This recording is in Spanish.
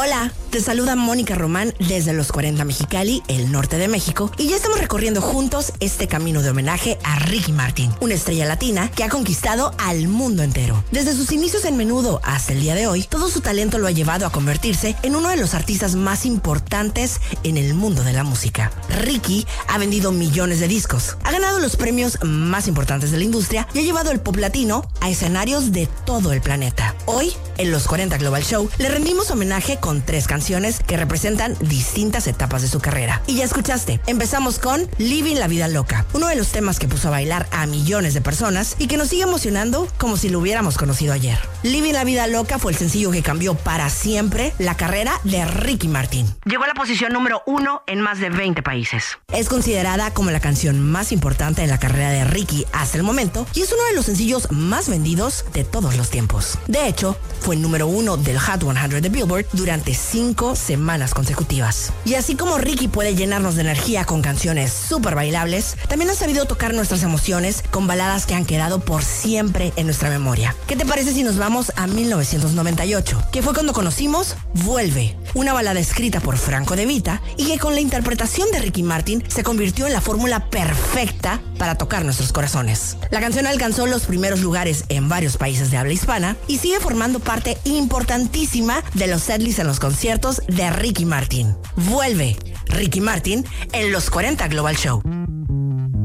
Hola, te saluda Mónica Román desde Los 40 Mexicali, el norte de México, y ya estamos recorriendo juntos este camino de homenaje a Ricky Martin, una estrella latina que ha conquistado al mundo entero. Desde sus inicios en Menudo hasta el día de hoy, todo su talento lo ha llevado a convertirse en uno de los artistas más importantes en el mundo de la música. Ricky ha vendido millones de discos, ha ganado los premios más importantes de la industria y ha llevado el pop latino a escenarios de todo el planeta. Hoy, en Los 40 Global Show, le rendimos homenaje con 3 canciones que representan distintas etapas de su carrera. Y ya escuchaste, empezamos con Living la Vida Loca, uno de los temas que puso a bailar a millones de personas y que nos sigue emocionando como si lo hubiéramos conocido ayer. Living la Vida Loca fue el sencillo que cambió para siempre la carrera de Ricky Martin. Llegó a la posición número 1 en más de 20 países. Es considerada como la canción más importante en la carrera de Ricky hasta el momento y es uno de los sencillos más vendidos de todos los tiempos. De hecho, fue el número 1 del Hot 100 de Billboard durante 5 semanas consecutivas. Y así como Ricky puede llenarnos de energía con canciones súper bailables, también ha sabido tocar nuestras emociones con baladas que han quedado por siempre en nuestra memoria. ¿Qué te parece si nos vamos a 1998? Que fue cuando conocimos Vuelve, una balada escrita por Franco De Vita y que con la interpretación de Ricky Martin se convirtió en la fórmula perfecta para tocar nuestros corazones. La canción alcanzó los primeros lugares en varios países de habla hispana y sigue formando parte importantísima de los setlists en los conciertos de Ricky Martin. Vuelve, Ricky Martin en Los 40 Global Show.